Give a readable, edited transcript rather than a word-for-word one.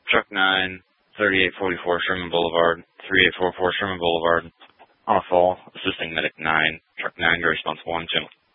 Truck 9, 3844 Sherman Boulevard, 3844 Sherman Boulevard. On a fall, assisting Medic 9, Truck 9, your response 1-2.